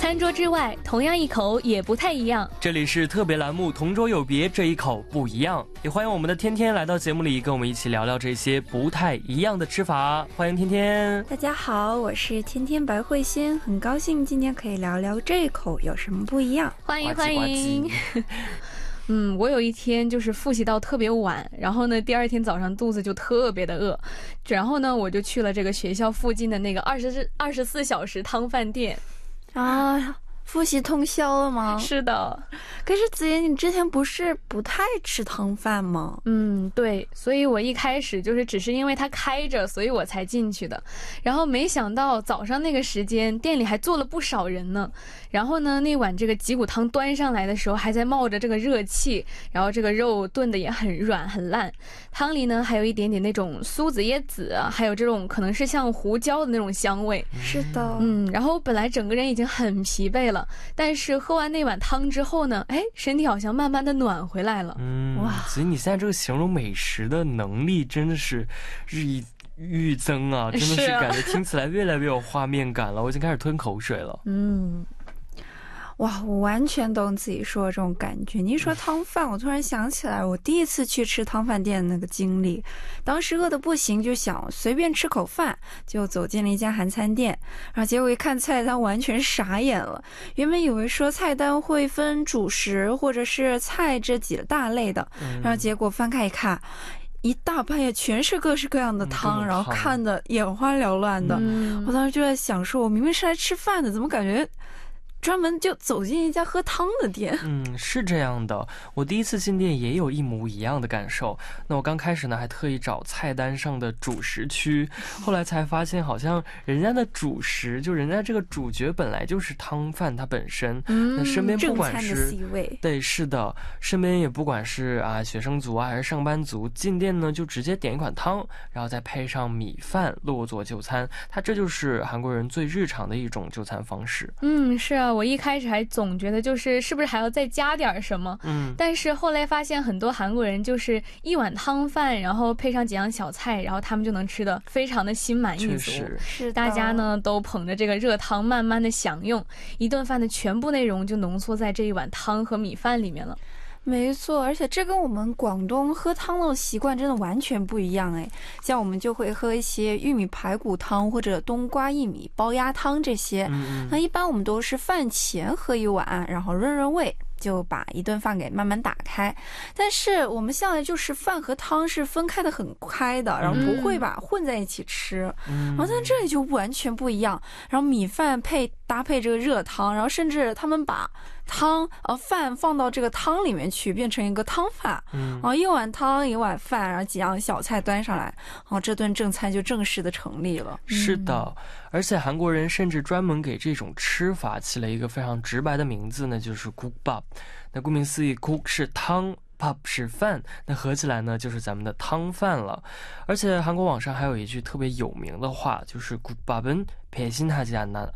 餐桌之外，同样一口也不太一样。 这里是特别栏目同桌有别，这一口不一样。也欢迎我们的天天来到节目里，跟我们一起聊聊这些不太一样的吃法。欢迎天天。 大家好，我是天天白慧欣，很高兴今天可以聊聊这一口有什么不一样。 欢迎欢迎。我有一天就是复习到特别晚，然后呢第二天早上肚子就特别的饿，然后呢我就去了这个学校附近的那个24小时汤饭店啊。复习通宵了吗？ 是的。 可是子妍，你之前不是不太吃汤饭吗？ 对，所以我一开始就是只是因为它开着，所以我才进去的。然后没想到早上那个时间店里还坐了不少人呢。然后呢那碗这个脊骨汤端上来的时候还在冒着这个热气，然后这个肉炖的也很软很烂，汤里呢还有一点点那种苏子椰子啊，还有这种可能是像胡椒的那种香味。 是的。 然后本来整个人已经很疲惫了，但是喝完那碗汤之后呢，身体好像慢慢的暖回来了。 哇，所以你现在这个形容美食的能力真的是日益愈增啊，真的是感觉听起来越来越有画面感了，我已经开始吞口水了。 哇，我完全懂自己说的这种感觉。你一说汤饭，我突然想起来我第一次去吃汤饭店的那个经历。当时饿得不行，就想随便吃口饭，就走进了一家韩餐店，然后结果一看菜单完全傻眼了。原本以为说菜单会分主食或者是菜这几大类的，然后结果翻开一看，一大半也全是各式各样的汤，然后看得眼花缭乱的。我当时就在想说，我明明是来吃饭的，怎么感觉专门就走进一家喝汤的店。 是这样的，我第一次进店也有一模一样的感受。那我刚开始呢还特意找菜单上的主食区，后来才发现好像人家的主食就人家这个主角本来就是汤饭它本身。那身边不管是正餐的 C 位， 对，是的，身边也不管是学生族还是上班族，进店呢就直接点一款汤，然后再配上米饭落座就餐。它这就是韩国人最日常的一种就餐方式。 是啊，我一开始还总觉得是不是还要再加点什么，但是后来发现很多韩国人就是一碗汤饭，然后配上几样小菜，然后他们就能吃得非常的心满意足。 是大家呢都捧着这个热汤慢慢的享用，一顿饭的全部内容就浓缩在这一碗汤和米饭里面了。 没错，而且这跟我们广东喝汤的习惯真的完全不一样。像我们就会喝一些玉米排骨汤或者冬瓜薏米煲鸭汤这些。那一般我们都是饭前喝一碗，然后润润胃，就把一顿饭给慢慢打开。但是我们向来就是饭和汤是分开的很开的，然后不会把混在一起吃。然后在这里就完全不一样，然后米饭搭配这个热汤，然后甚至他们把饭放到这个汤里面去，变成一个汤饭。然后一碗汤一碗饭，然后几样小菜端上来，然后这顿正餐就正式的成立了。 是的，而且韩国人甚至专门给这种吃法起了一个非常直白的名字呢，就是 국밥。那顾名思义， 국是汤，밥是饭，那合起来呢就是咱们的汤饭了。而且韩国网上还有一句特别有名的话，就是국밥은 배신하지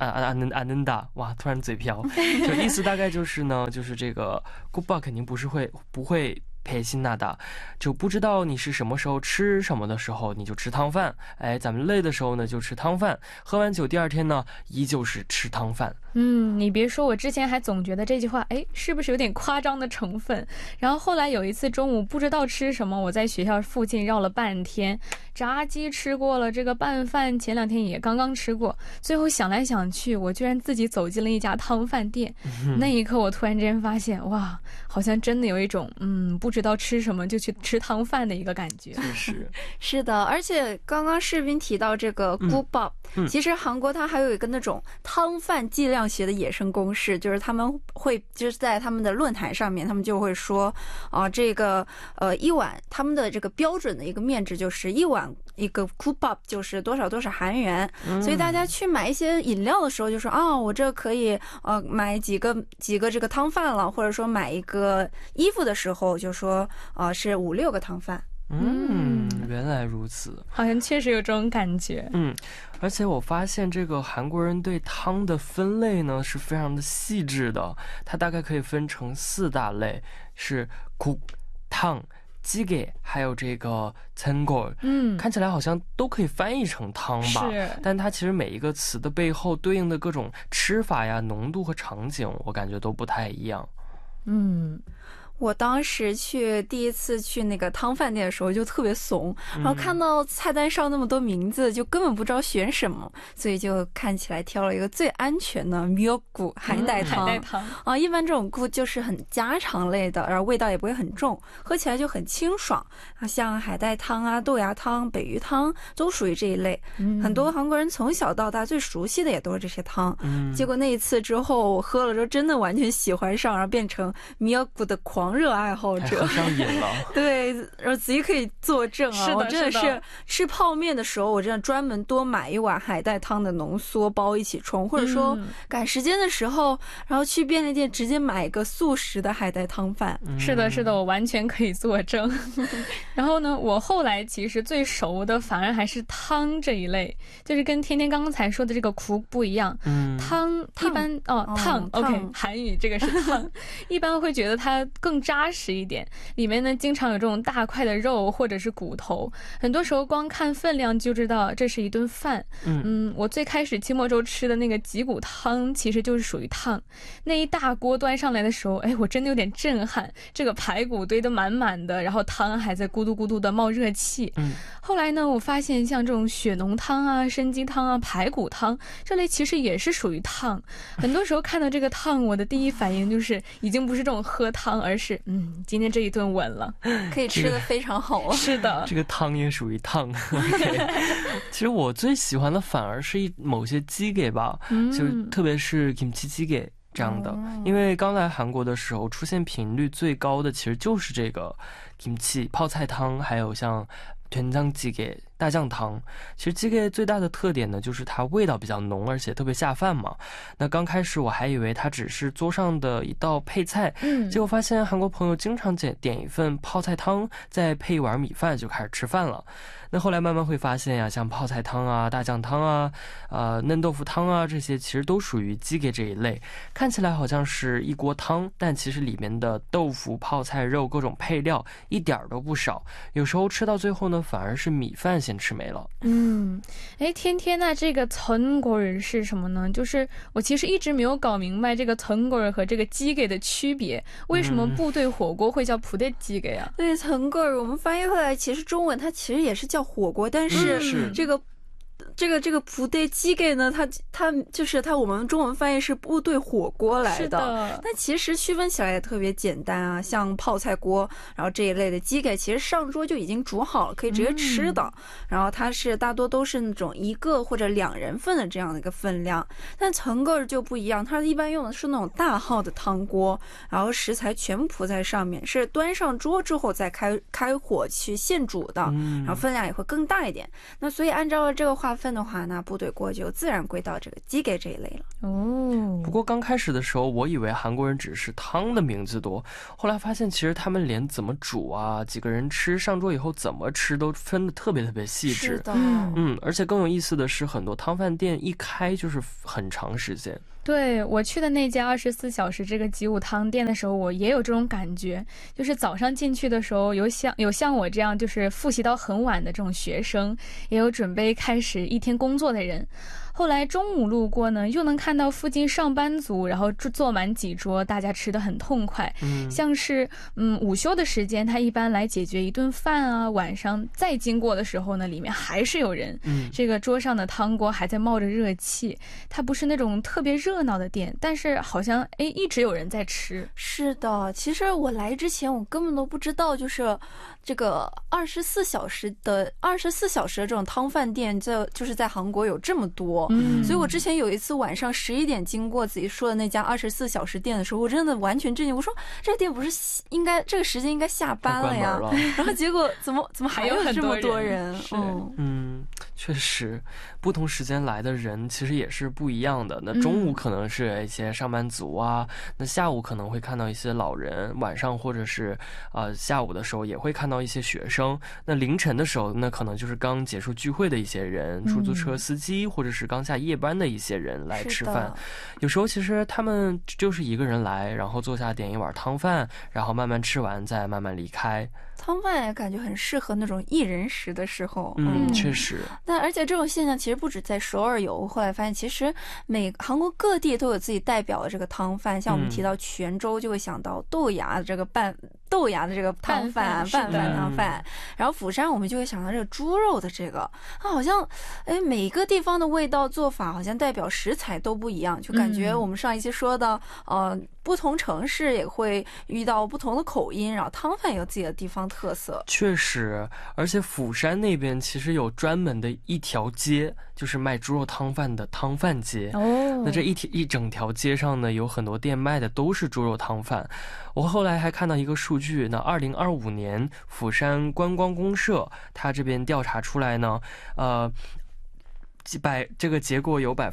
않는다。哇，突然嘴瓢，就意思大概就是呢，就是这个국밥肯定不会配辛纳达，就不知道你是什么时候吃什么的时候你就吃汤饭，咱们累的时候呢就吃汤饭，喝完酒第二天呢依旧是吃汤饭。 你别说，我之前还总觉得这句话是不是有点夸张的成分，然后后来有一次中午不知道吃什么，我在学校附近绕了半天，炸鸡吃过了，这个拌饭前2天也刚刚吃过，最后想来想去我居然自己走进了一家汤饭店。那一刻我突然之间发现，哇，好像真的有一种不知道吃什么就去吃汤饭的一个感觉。 是的，而且刚刚士斌提到这个국밥，其实韩国它还有一个那种汤饭计量学的野生公式，就是他们会就是在他们的论坛上面，他们就会说这个一碗他们的这个标准的一个面值就是一碗一个국밥就是多少多少韩元。所以大家去买一些饮料的时候就说我这可以买几个这个汤饭了，或者说买一个衣服的时候就说是5-6个汤饭。 原来如此， 好像确实有这种感觉。 而且我发现这个韩国人对汤的分类呢是非常的细致的，它大概可以分成4大类，是국、汤、 鸡给还有这个餐果，看起来好像都可以翻译成汤吧，但它其实每一个词的背后对应的各种吃法呀、浓度和场景，我感觉都不太一样。 我当时第一次去那个汤饭店的时候就特别怂，然后看到菜单上那么多名字，就根本不知道选什么，所以就看起来挑了一个最安全的miyeokgu海带汤。啊，一般这种gu就是很家常类的，然后味道也不会很重，喝起来就很清爽。像海带汤啊、豆芽汤、北鱼汤都属于这一类。很多韩国人从小到大最熟悉的也都是这些汤。结果那一次之后，我喝了之后真的完全喜欢上，然后变成miyeokgu的狂热爱好者， 喝上瘾了。 对，然后子怡可以作证啊，我真的是吃泡面的时候，我真的专门多买一碗海带汤的浓缩包一起冲，或者说赶时间的时候，然后去便利店直接买一个速食的海带汤饭。 是的，是的，我完全可以作证。然后呢，我后来其实最熟的反而还是汤这一类，就是跟天天刚才说的这个苦不一样。汤一般烫 OK， 韩语这个是烫，一般会觉得它更扎实一点，里面呢经常有这种大块的肉或者是骨头，很多时候光看分量就知道这是一顿饭。我最开始期末周吃的那个脊骨汤其实就是属于烫，那一大锅端上来的时候，我真的有点震撼，这个排骨堆得满满的，然后汤还在咕嘟咕嘟的冒热气。后来呢，我发现像这种血浓汤啊、参鸡汤啊、排骨汤这类其实也是属于烫。很多时候看到这个烫，我的第一反应就是已经不是这种喝汤，而是今天这一顿稳了， 可以吃得非常好了。 是的， 这个汤也属于烫。其实我最喜欢的反而是某些鸡给吧，就特别是 kimchi 鸡给这样的，因为刚来韩国的时候出现频率最高的其实就是这个 kimchi 泡菜汤，还有像된장찌개大酱汤。其实鸡给最大的特点呢，就是它味道比较浓，而且特别下饭嘛。那刚开始我还以为它只是桌上的一道配菜，结果发现韩国朋友经常点一份泡菜汤，再配一碗米饭就开始吃饭了。那后来慢慢会发现呀，像泡菜汤啊、大酱汤啊、嫩豆腐汤啊，这些其实都属于鸡给这一类。看起来好像是一锅汤，但其实里面的豆腐、泡菜、肉各种配料一点都不少。有时候吃到最后呢，反而是米饭先吃没了。 天天呢，这个전골是什么呢？就是我其实一直没有搞明白这个전골和这个鸡给的区别，为什么部队火锅会叫부대찌개啊？ 对，전골我们翻译回来，其实中文它其实也是叫火锅，但是这个部队鸡给呢，它就是我们中文翻译是部队火锅来的。 是的， 但其实区分起来也特别简单啊，像泡菜锅，然后这一类的鸡给其实上桌就已经煮好了，可以直接吃的。然后它是大多都是那种1个或者2人份的这样的一个分量。但전골就不一样，它一般用的是那种大号的汤锅，然后食材全铺在上面，是端上桌之后再开火去现煮的，然后分量也会更大一点。那所以按照这个划分的话，那部队锅就自然归到这个鸡给这一类了。 不过刚开始的时候，我以为韩国人只是汤的名字多，后来发现其实他们连怎么煮啊、几个人吃、上桌以后怎么吃都分得特别特别细致。 是的， 而且更有意思的是，很多汤饭店一开就是很长时间。 对，我去的那家24小时这个吉武汤店的时候，我也有这种感觉，就是早上进去的时候，有像我这样就是复习到很晚的这种学生，也有准备开始一天工作的人。后来中午路过呢，又能看到附近上班族，然后坐满几桌，大家吃得很痛快。像是午休的时间，他一般来解决一顿饭啊，晚上再经过的时候呢，里面还是有人。这个桌上的汤锅还在冒着热气，它不是那种特别热闹的店，但是好像一直有人在吃。 是的，其实我来之前我根本都不知道，就是这个24小时的这种汤饭店，就是在韩国有这么多。所以我之前有一次晚上11点经过自己说的那家24小时店的时候，我真的完全震惊，我说这个店不是应该这个时间应该下班了呀？然后结果怎么还有这么多人？ 确实，不同时间来的人其实也是不一样的。那中午可能是一些上班族啊，那下午可能会看到一些老人，晚上或者是下午的时候也会看到一些学生。那凌晨的时候，那可能就是刚结束聚会的一些人，出租车司机或者是刚下夜班的一些人来吃饭。有时候其实他们就是一个人来，然后坐下点一碗汤饭，然后慢慢吃完再慢慢离开。 汤饭也感觉很适合那种一人食的时候。 确实。 但而且这种现象其实不止在首尔有，我后来发现其实韩国各地都有自己代表的这个汤饭，像我们提到泉州就会想到豆芽的这个汤饭、拌饭汤饭，然后釜山我们就会想到这个猪肉的这个，好像每个地方的味道做法好像代表食材都不一样，就感觉我们上一期说到不同城市也会遇到不同的口音，然后汤饭有自己的地方特色。 确实，而且釜山那边其实有专门的一条街，就是卖猪肉汤饭的汤饭街。那这一整条街上呢，有很多店卖的都是猪肉汤饭。我后来还看到一个数据，那2025年釜山观光公社它这边调查出来呢，这个结果有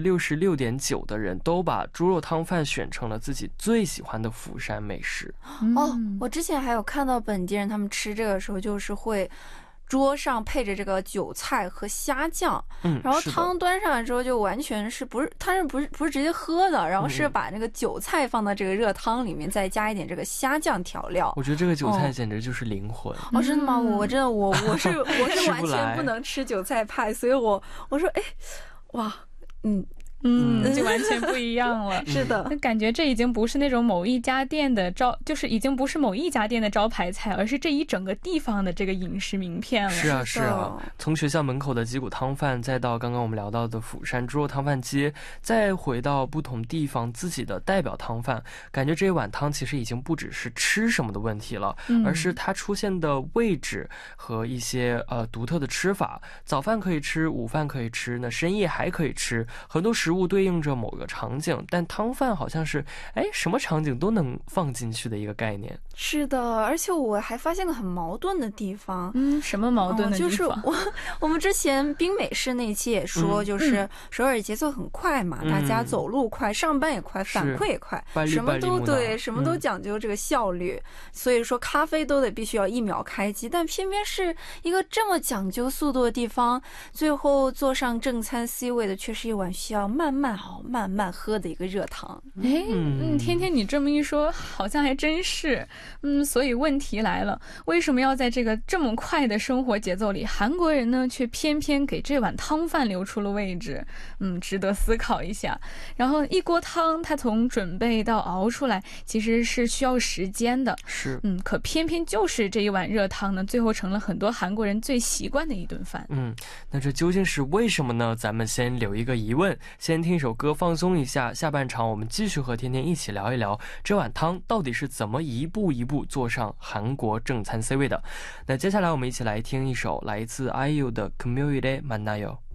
66.9%的人都把猪肉汤饭选成了自己最喜欢的釜山美食。 我之前还有看到本地人他们吃这个时候就是会桌上配着这个韭菜和虾酱，然后汤端上来之后就完全是不是直接喝的，然后是把那个韭菜放到这个热汤里面，再加一点这个虾酱调料。 我觉得这个韭菜简直就是灵魂。 真的吗？我是完全不能吃韭菜派，所以我说哇， 就完全不一样了。 是的， 那感觉这已经不是那种某一家店的就是已经不是某一家店的招牌菜，而是这一整个地方的这个饮食名片了。 是啊，从学校门口的鸡骨汤饭，再到刚刚我们聊到的釜山猪肉汤饭街，再回到不同地方自己的代表汤饭，感觉这一碗汤其实已经不只是吃什么的问题了，而是它出现的位置和一些独特的吃法。早饭可以吃，午饭可以吃，那深夜还可以吃，很多食物对应着某个场景，但汤饭好像是什么场景都能放进去的一个概念。 是的，而且我还发现个很矛盾的地方。 什么矛盾的地方？ 就是我们之前冰美式那期也说，就是首尔节奏很快嘛，大家走路快，上班也快，反馈也快，什么都对，什么都讲究这个效率，所以说咖啡都得必须要1秒开机，但偏偏是一个这么讲究速度的地方，最后坐上正餐 C 位的却是一碗需要慢慢喝的一个热汤。 天天你这么一说，好像还真是。所以问题来了，为什么要在这个这么快的生活节奏里，韩国人呢却偏偏给这碗汤饭留出了位置？值得思考一下。然后一锅汤，它从准备到熬出来，其实是需要时间的。 是， 可偏偏就是这一碗热汤呢，最后成了很多韩国人最习惯的一顿饭。 那这究竟是为什么呢？咱们先留一个疑问，先听一首歌放松一下，下半场我们继续和天天一起聊一聊这碗汤到底是怎么一步一步坐上韩国正餐 C 位的。那接下来我们一起来听一首来自 IU 的 금요일에 만나요。